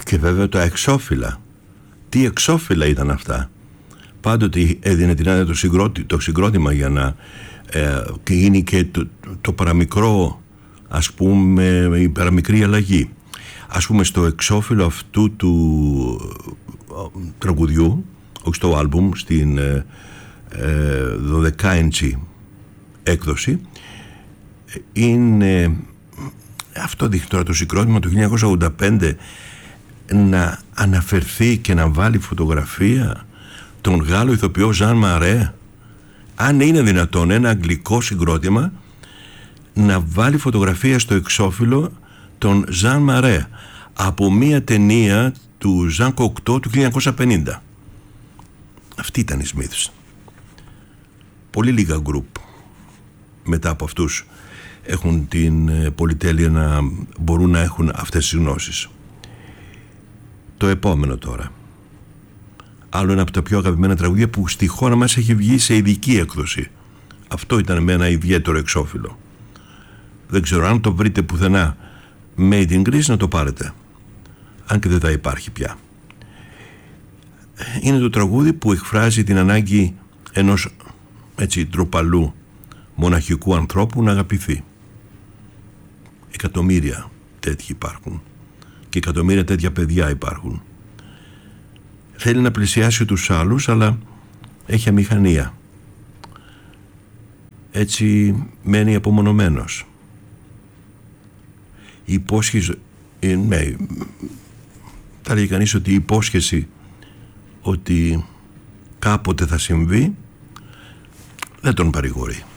Και βέβαια τα εξώφυλλα. Τι εξώφυλλα ήταν αυτά. Πάντοτε έδινε την άδεια το συγκρότημα για να γίνει και το παραμικρό, ας πούμε, η παραμικρή αλλαγή. Ας πούμε στο εξώφυλλο αυτού του τραγουδιού, όχι στο άλμπουμ, στην 12 έκδοση, είναι, αυτό δείχνει τώρα το συγκρότημα του 1985, να αναφερθεί και να βάλει φωτογραφία τον Γάλλο ηθοποιό Ζαν Μαρέ. Αν είναι δυνατόν ένα αγγλικό συγκρότημα να βάλει φωτογραφία στο εξώφυλλο τον Ζαν Μαρέ από μια ταινία του Ζαν Κοκτό του 1950. Αυτή ήταν η Smiths. Πολύ λίγα γκρουπ μετά από αυτούς έχουν την πολυτέλεια να μπορούν να έχουν αυτές τις γνώσεις. Το επόμενο τώρα, άλλο ένα από τα πιο αγαπημένα τραγούδια που στη χώρα μας έχει βγει σε ειδική έκδοση. Αυτό ήταν με ένα ιδιαίτερο εξώφυλλο. Δεν ξέρω αν το βρείτε πουθενά Made in Greece, να το πάρετε, αν και δεν θα υπάρχει πια. Είναι το τραγούδι που εκφράζει την ανάγκη ενός έτσι ντροπαλού μοναχικού ανθρώπου να αγαπηθεί. Εκατομμύρια τέτοιοι υπάρχουν και εκατομμύρια τέτοια παιδιά υπάρχουν. Θέλει να πλησιάσει τους άλλους, αλλά έχει αμηχανία. Έτσι μένει απομονωμένος. Η υπόσχεση, ναι, θα λέει κανείς ότι η υπόσχεση ότι κάποτε θα συμβεί δεν τον παρηγορεί.